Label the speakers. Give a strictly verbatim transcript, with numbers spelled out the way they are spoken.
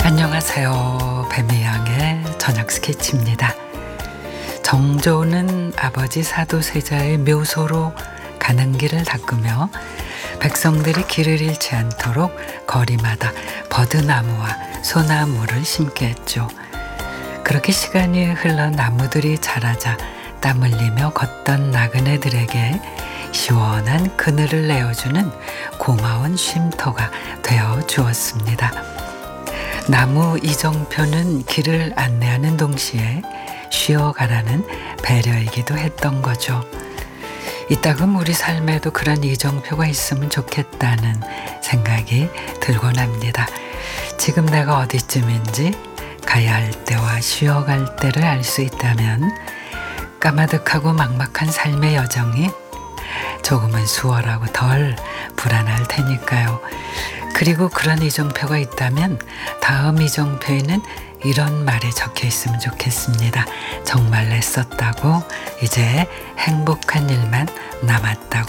Speaker 1: 안녕하세요. 뱀이양의 저녁 스케치입니다. 정조는 아버지 사도세자의 묘소로 가는 길을 닦으며 백성들이 길을 잃지 않도록 거리마다 버드나무와 소나무를 심게 했죠. 그렇게 시간이 흘러 나무들이 자라자 땀 흘리며 걷던 나그네들에게 시원한 그늘을 내어주는 고마운 쉼터가 되어 주었습니다. 나무 이정표는 길을 안내하는 동시에 쉬어가라는 배려이기도 했던 거죠. 이따금 우리 삶에도 그런 이정표가 있으면 좋겠다는 생각이 들곤 합니다. 지금 내가 어디쯤인지 가야 할 때와 쉬어갈 때를 알 수 있다면 까마득하고 막막한 삶의 여정이 조금은 수월하고 덜 불안할 테니까요. 그리고 그런 이정표가 있다면 다음 이정표에는 이런 말이 적혀 있으면 좋겠습니다. 정말 애썼다고, 이제 행복한 일만 남았다고.